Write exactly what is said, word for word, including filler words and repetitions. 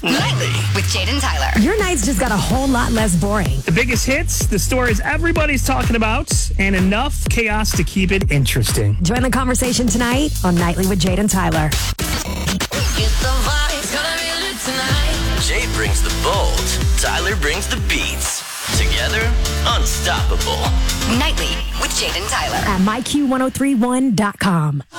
Nightly with Jade and Tyler. Your nights just got a whole lot less boring. The biggest hits, the stories everybody's talking about, and enough chaos to keep it interesting. Join the conversation tonight on Nightly with Jade and Tyler. Jade brings the bold, Tyler brings the beats. Together, unstoppable. Nightly with Jade and Tyler. At my Q one oh three one dot com.